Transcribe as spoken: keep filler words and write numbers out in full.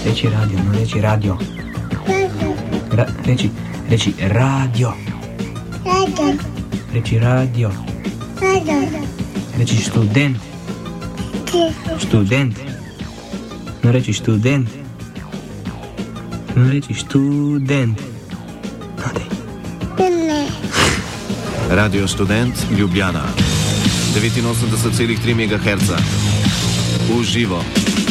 Reči radio, no reči radio. Ra, reči, reči radio. Radio. Reči radio. Radio. Reči študent. Študent. No reči študent. No reči študent. No dej. Ne. Radio Študent Ljubljana devetinosemdeset celih tri megaherca. V živo.